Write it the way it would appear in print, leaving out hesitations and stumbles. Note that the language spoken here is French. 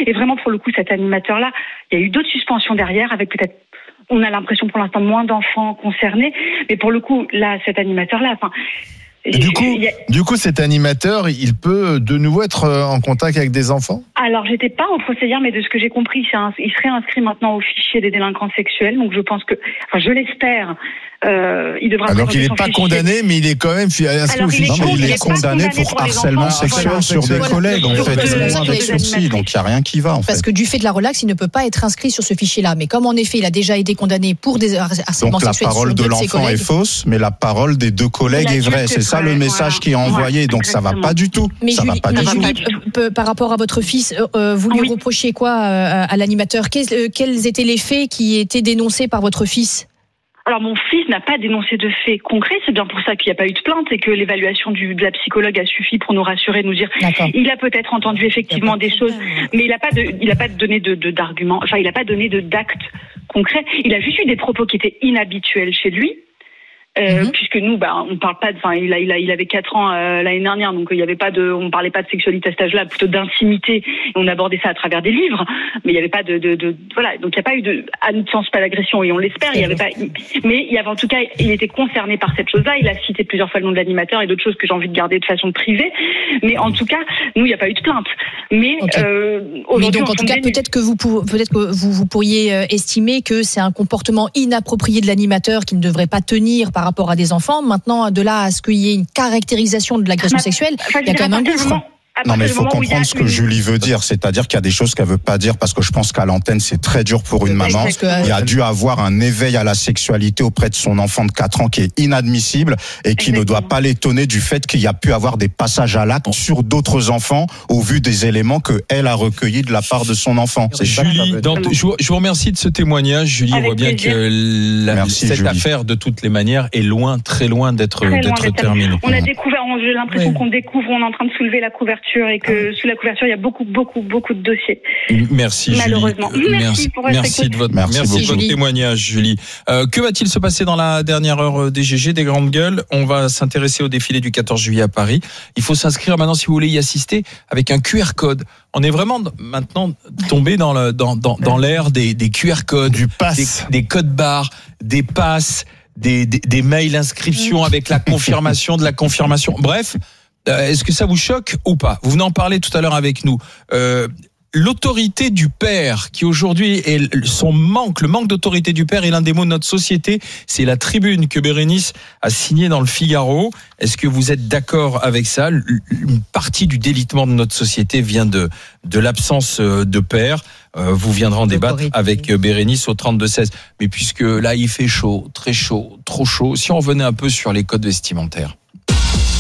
Et vraiment, pour le coup, cet animateur-là, il y a eu d'autres suspensions derrière, avec peut-être, on a l'impression pour l'instant moins d'enfants concernés, mais pour le coup, là, cet animateur-là, Du coup, cet animateur, il peut de nouveau être en contact avec des enfants ? Alors, j'étais pas au procès hier, mais de ce que j'ai compris, il serait inscrit maintenant au fichier des délinquants sexuels. Donc, je pense que, je l'espère, il devra. Donc, il n'est pas condamné, mais il est quand même inscrit au fichier. Il est condamné pour harcèlement sexuel sur des collègues, en fait. C'est moins avec sursis, donc il n'y a rien qui va, en fait. Parce que du fait de la relaxe, il ne peut pas être inscrit sur ce fichier-là. Mais comme en effet, il a déjà été condamné pour des harcèlements sexuels. Donc, la parole de l'enfant est fausse, mais la parole des deux collègues est vraie. C'est ça le message qui est envoyé. Donc, ça va pas du tout. Mais Julie, par rapport à votre fils, vous lui reprochez quoi à l'animateur ? Quels étaient les faits qui étaient dénoncés par votre fils ? Alors, mon fils n'a pas dénoncé de faits concrets. C'est bien pour ça qu'il n'y a pas eu de plainte et que l'évaluation de la psychologue a suffi pour nous rassurer, nous dire. D'accord. Il a peut-être entendu effectivement des choses, mais il n'a pas donné d'arguments. Enfin, il n'a pas donné d'actes concrets. Il a juste eu des propos qui étaient inhabituels chez lui. Puisque nous, on parle pas il avait 4 ans l'année dernière, donc on parlait pas de sexualité à cet âge-là, plutôt d'intimité, et on abordait ça à travers des livres, mais il y avait pas voilà, donc il y a pas eu à notre sens, pas d'agression, et on l'espère, il y avait pas, mais il y avait en tout cas, il était concerné par cette chose-là, il a cité plusieurs fois le nom de l'animateur et d'autres choses que j'ai envie de garder de façon privée, mais en tout cas, nous, il n'y a pas eu de plainte. Mais, mais donc, en tout cas, peut-être que vous pourriez estimer que c'est un comportement inapproprié de l'animateur qui ne devrait pas tenir par rapport à des enfants. Maintenant, de là à ce qu'il y ait une caractérisation de l'agression sexuelle, il y a quand même un gouffre. Non, mais il faut comprendre ce que Julie veut dire, c'est-à-dire qu'il y a des choses qu'elle veut pas dire, parce que je pense qu'à l'antenne, c'est très dur pour une maman. Il a dû avoir un éveil à la sexualité auprès de son enfant de 4 ans qui est inadmissible et qui ne doit pas l'étonner du fait qu'il y a pu avoir des passages à l'acte sur d'autres enfants au vu des éléments qu'elle a recueillis de la part de son enfant. C'est Julie, je vous remercie de ce témoignage. Julie, on voit bien que cette affaire, de toutes les manières, est loin, très loin d'être terminée. On a découvert, j'ai l'impression qu'on découvre, on est en train de soulever la couverture et que sous la couverture, il y a beaucoup de dossiers. Merci, malheureusement. Julie. Merci de votre témoignage, Julie. Que va-t-il se passer dans la dernière heure des GG, des grandes gueules ? On va s'intéresser au défilé du 14 juillet à Paris. Il faut s'inscrire maintenant si vous voulez y assister avec un QR code. On est vraiment maintenant tombé dans l'ère des QR codes, du pass, des codes barres, des passes, des mails inscriptions avec la confirmation de la confirmation. Bref. Est-ce que ça vous choque ou pas ? Vous venez en parler tout à l'heure avec nous. L'autorité du père, qui aujourd'hui est le manque d'autorité du père est l'un des maux de notre société. C'est la tribune que Bérénice a signée dans le Figaro. Est-ce que vous êtes d'accord avec ça ? Une partie du délitement de notre société vient de l'absence de père. Vous viendrez en débattre avec Bérénice au 32-16. Mais puisque là, il fait chaud, très chaud, trop chaud, si on revenait un peu sur les codes vestimentaires.